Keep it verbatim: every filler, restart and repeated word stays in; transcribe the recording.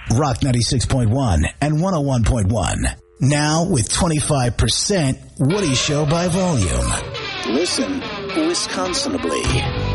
Rock ninety-six point one and one oh one point one. Now with twenty-five percent Woody Show by volume. Listen Wisconsinably.